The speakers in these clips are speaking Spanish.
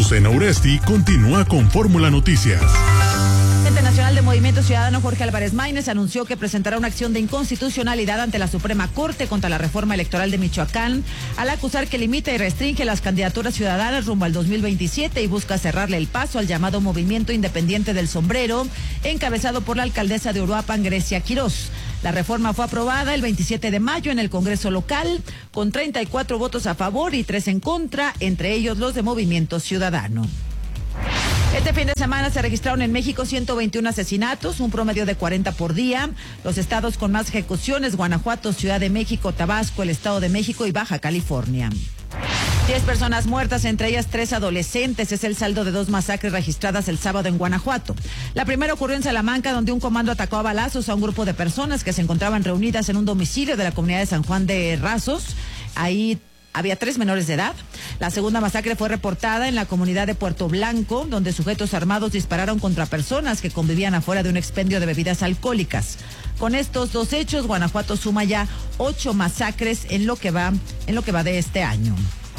Azucena Uresti continúa con Fórmula Noticias. El Nacional de Movimiento Ciudadano Jorge Álvarez Maínez anunció que presentará una acción de inconstitucionalidad ante la Suprema Corte contra la reforma electoral de Michoacán al acusar que limita y restringe las candidaturas ciudadanas rumbo al 2027 y busca cerrarle el paso al llamado Movimiento Independiente del Sombrero, encabezado por la alcaldesa de Uruapan, Grecia Quirós. La reforma fue aprobada el 27 de mayo en el Congreso local con 34 votos a favor y 3 en contra, entre ellos los de Movimiento Ciudadano. Este fin de semana se registraron en México 121 asesinatos, un promedio de 40 por día. Los estados con más ejecuciones: Guanajuato, Ciudad de México, Tabasco, el Estado de México y Baja California. 10 personas muertas, entre ellas 3 adolescentes. Es el saldo de 2 masacres registradas el sábado en Guanajuato. La primera ocurrió en Salamanca, donde un comando atacó a balazos a un grupo de personas que se encontraban reunidas en un domicilio de la comunidad de San Juan de Rasos. Ahí había 3 menores de edad. La segunda masacre fue reportada en la comunidad de Puerto Blanco, donde sujetos armados dispararon contra personas que convivían afuera de un expendio de bebidas alcohólicas. Con estos 2 hechos, Guanajuato suma ya 8 masacres en lo que va de este año.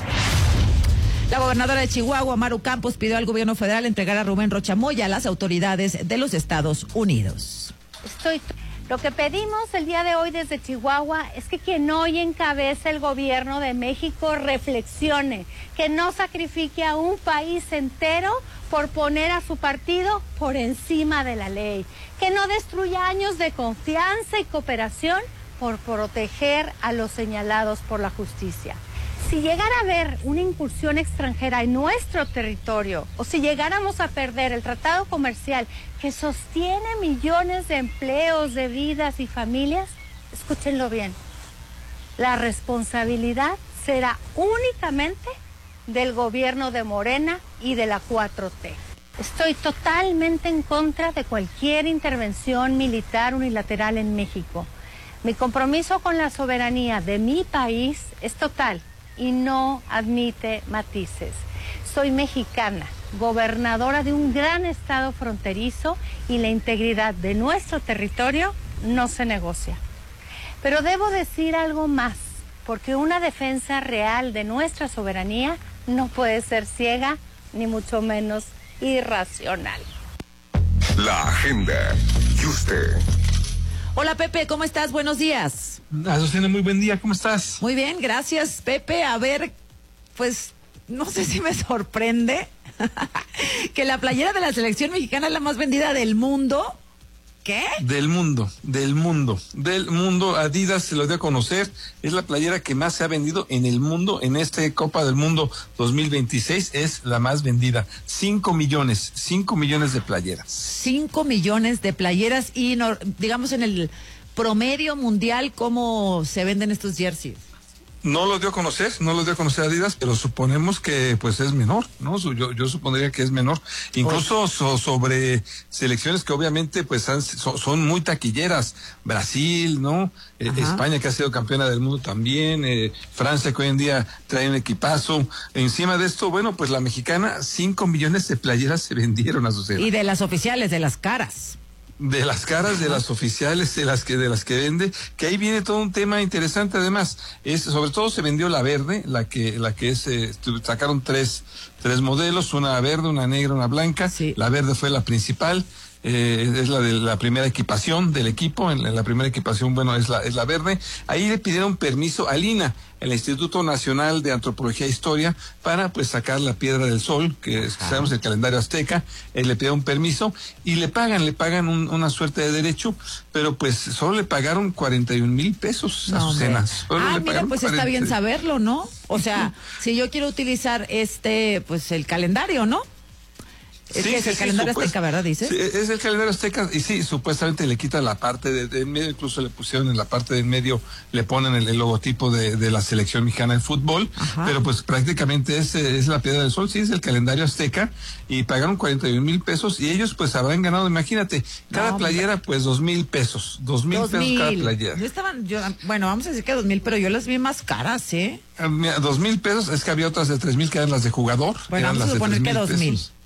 La gobernadora de Chihuahua, Maru Campos, pidió al gobierno federal entregar a Rubén Rocha Moya a las autoridades de los Estados Unidos. Lo que pedimos el día de hoy desde Chihuahua es que quien hoy encabece el gobierno de México reflexione, que no sacrifique a un país entero por poner a su partido por encima de la ley, que no destruya años de confianza y cooperación por proteger a los señalados por la justicia. Si llegara a haber una incursión extranjera en nuestro territorio o si llegáramos a perder el tratado comercial que sostiene millones de empleos, de vidas y familias, escúchenlo bien, la responsabilidad será únicamente del gobierno de Morena y de la 4T. Estoy totalmente en contra de cualquier intervención militar unilateral en México. Mi compromiso con la soberanía de mi país es total y no admite matices. Soy mexicana, gobernadora de un gran estado fronterizo y la integridad de nuestro territorio no se negocia. Pero debo decir algo más, porque una defensa real de nuestra soberanía no puede ser ciega, ni mucho menos irracional. La agenda y usted. Hola Pepe, ¿cómo estás? Buenos días. Azucena, muy buen día, ¿cómo estás? Muy bien, gracias Pepe. A ver, pues no sé si me sorprende que la playera de la selección mexicana es la más vendida del mundo. ¿Qué? Del mundo. Adidas se lo dio a conocer, es la playera que más se ha vendido en el mundo, en esta Copa del Mundo 2026, es la más vendida. 5 millones de playeras. 5 millones de playeras y no, digamos en el promedio mundial, ¿cómo se venden estos jerseys? No lo dio a conocer Adidas, pero suponemos que pues es menor, ¿no? Yo supondría que es menor. Incluso sobre selecciones que obviamente pues son muy taquilleras. Brasil, ¿no? España, que ha sido campeona del mundo también. Francia, que hoy en día trae un equipazo. Encima de esto, bueno, pues la mexicana, 5 millones de playeras se vendieron a su. Y de las oficiales, de las caras. De las caras, de las oficiales, de las que vende, que ahí viene todo un tema interesante. Además, sobre todo se vendió la verde, la que es, sacaron tres modelos, una verde, una negra, una blanca. Sí. La verde fue la principal. Es la de la primera equipación del equipo. En la primera equipación, bueno, es la verde. Ahí le pidieron permiso al INAH, el Instituto Nacional de Antropología e Historia, para pues sacar la piedra del sol, que sabemos el calendario azteca. Le pidieron permiso y le pagan una suerte de derecho, pero pues solo le pagaron 41,000 pesos a Azucena. Mira, pues está bien saberlo, ¿no? O sea, si yo quiero utilizar pues el calendario, ¿no? Es el calendario azteca, ¿verdad? Dices. Sí, es el calendario azteca y sí, supuestamente le quitan la parte de medio, incluso le pusieron en la parte del medio, le ponen el logotipo de la selección mexicana de fútbol. Ajá. Pero pues prácticamente es la piedra del sol, sí, es el calendario azteca y pagaron 41,000 pesos y ellos pues habrán ganado, imagínate, cada playera pues 2,000 pesos, 2,000 pesos cada playera. Bueno, vamos a decir que 2,000, pero yo las vi más caras, ¿eh? 2,000 pesos, es que había otras de 3,000 que eran las de jugador. Bueno, vamos a suponer que 2,000.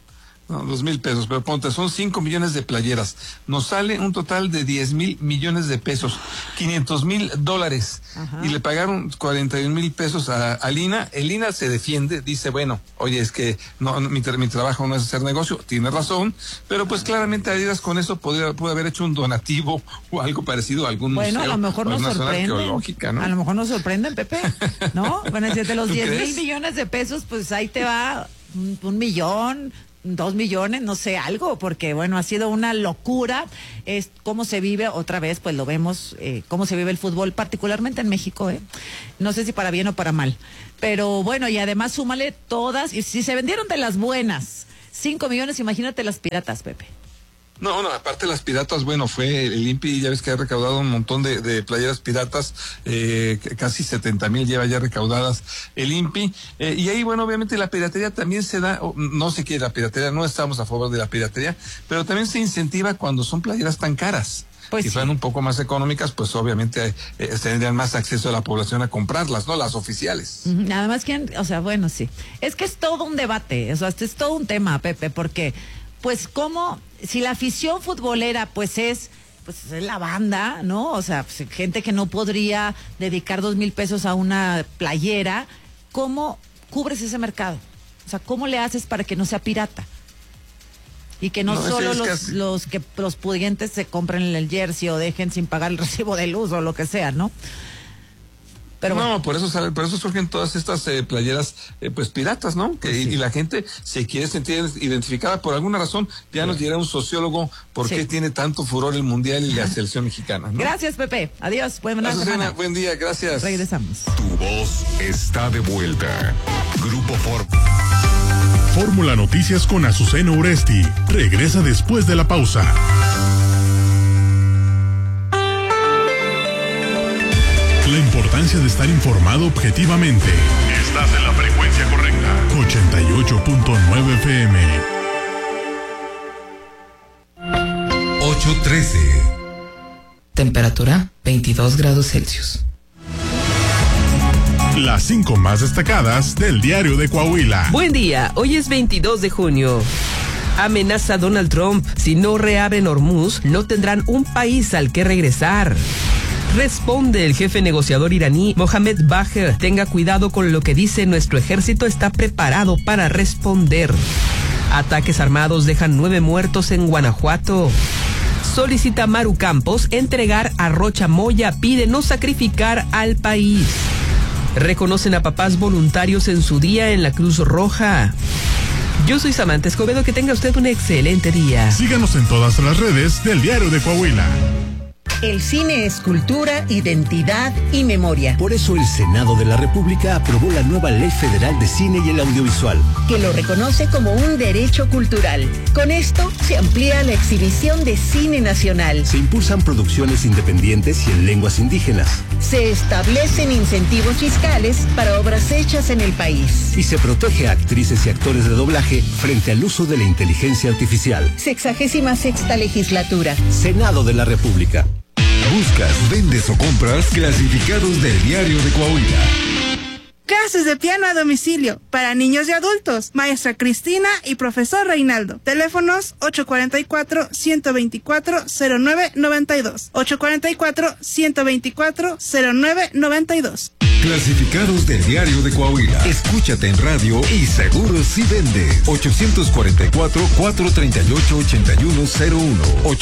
No, 2,000 pesos, pero ponte, son 5 millones de playeras. Nos sale un total de 10,000 millones de pesos, $500,000. Y le pagaron 41,000 pesos a Lina. El Lina se defiende, dice, bueno, oye, es que no, mi trabajo no es hacer negocio, tiene razón, pero pues claramente Adidas con eso pudo haber hecho un donativo o algo parecido a algún museo. Bueno, a lo mejor nos sorprenden. ¿No? A lo mejor nos sorprenden, Pepe, ¿no? Bueno, si de los 10,000 millones de pesos, pues ahí te va 1 millón, 2 millones, no sé, algo, porque bueno, ha sido una locura. Es cómo se vive, otra vez, pues lo vemos, cómo se vive el fútbol, particularmente en México, no sé si para bien o para mal, pero bueno, y además súmale todas, y si se vendieron de las buenas, 5 millones, imagínate las piratas, Pepe. No, aparte las piratas, bueno, fue el INPI, ya ves que ha recaudado un montón de playeras piratas, casi 70,000 lleva ya recaudadas el INPI, y ahí, bueno, obviamente la piratería también se da, no se quiere la piratería, no estamos a favor de la piratería, pero también se incentiva cuando son playeras tan caras. Pues si fueran un poco más económicas, pues obviamente tendrían más acceso a la población a comprarlas, ¿no? Las oficiales. Nada más bueno, sí. Es que es todo un debate, o sea, es todo un tema, Pepe, porque pues cómo, si la afición futbolera pues es la banda, ¿no? O sea, pues, gente que no podría dedicar 2,000 pesos a una playera, ¿cómo cubres ese mercado? O sea, ¿cómo le haces para que no sea pirata? Y que no solo los pudientes se compren el jersey o dejen sin pagar el recibo de luz o lo que sea, ¿no? Pero bueno. No, por eso surgen todas estas playeras pues piratas, ¿no? Y la gente se quiere sentir identificada por alguna razón. Ya nos dirá un sociólogo por qué tiene tanto furor el Mundial y la selección mexicana, ¿no? Gracias, Pepe. Adiós. Buena semana. Buen día, gracias. Regresamos. Tu voz está de vuelta. Grupo Fórmula Noticias con Azucena Uresti. Regresa después de la pausa. La importancia de estar informado objetivamente. Estás en la frecuencia correcta. 88.9 FM. 8:13. Temperatura 22 grados Celsius. Las 5 más destacadas del Diario de Coahuila. Buen día, hoy es 22 de junio. Amenaza Donald Trump, si no reabren Hormuz, no tendrán un país al que regresar. Responde el jefe negociador iraní, Mohamed Bagher, tenga cuidado con lo que dice, nuestro ejército está preparado para responder. Ataques armados dejan 9 muertos en Guanajuato. Solicita Maru Campos entregar a Rocha Moya, pide no sacrificar al país. Reconocen a papás voluntarios en su día en la Cruz Roja. Yo soy Samantha Escobedo, que tenga usted un excelente día. Síganos en todas las redes del Diario de Coahuila. El cine es cultura, identidad y memoria. Por eso el Senado de la República aprobó la nueva Ley Federal de Cine y el Audiovisual, que lo reconoce como un derecho cultural. Con esto se amplía la exhibición de cine nacional. Se impulsan producciones independientes y en lenguas indígenas. Se establecen incentivos fiscales para obras hechas en el país. Y se protege a actrices y actores de doblaje frente al uso de la inteligencia artificial. 66ª legislatura. Senado de la República. Buscas, vendes o compras clasificados del Diario de Coahuila. Clases de piano a domicilio para niños y adultos. Maestra Cristina y profesor Reinaldo. Teléfonos 844-124-0992. 844-124-0992. Clasificados del Diario de Coahuila. Escúchate en radio y seguro si vende. 844-438-8101.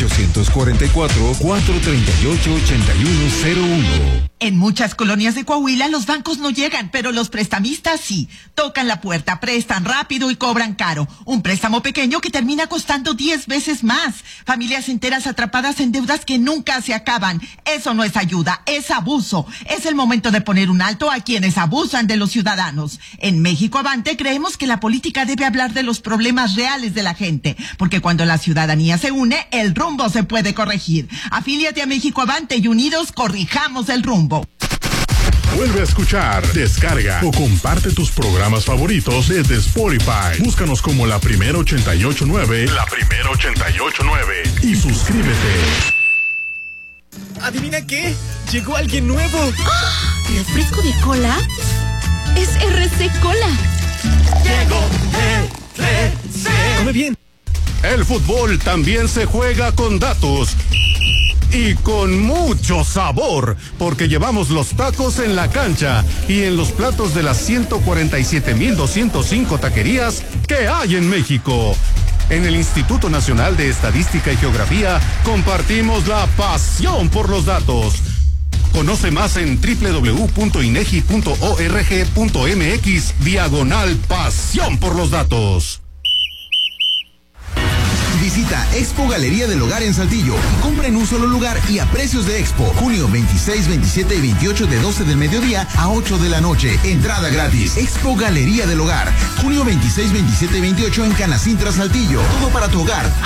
844-438-8101. En muchas colonias de Coahuila los bancos no llegan, pero los prestamistas sí. Tocan la puerta, prestan rápido y cobran caro. Un préstamo pequeño que termina costando 10 veces más. Familias enteras atrapadas en deudas que nunca se acaban. Eso no es ayuda, es abuso. Es el momento de poner un alto a quienes abusan de los ciudadanos. En México Avante creemos que la política debe hablar de los problemas reales de la gente, porque cuando la ciudadanía se une, el rumbo se puede corregir. Afíliate a México Avante y unidos corrijamos el rumbo. Vuelve a escuchar, descarga o comparte tus programas favoritos desde Spotify. Búscanos como La Primera 88.9. La Primera 88.9. Y suscríbete. ¿Adivina qué? Llegó alguien nuevo. ¡Oh! ¿Refresco de cola? Es RC Cola. Llegó RC. Come bien. El fútbol también se juega con datos. Y con mucho sabor, porque llevamos los tacos en la cancha y en los platos de las 147,205 taquerías que hay en México. En el Instituto Nacional de Estadística y Geografía compartimos la pasión por los datos. Conoce más en www.inegi.org.mx/pasión por los datos. Visita Expo Galería del Hogar en Saltillo y compra en un solo lugar y a precios de Expo. Junio 26, 27 y 28 de 12 del mediodía a 8 de la noche. Entrada gratis. Expo Galería del Hogar. Junio 26, 27 y 28 en Canacintra, Saltillo. Todo para tu hogar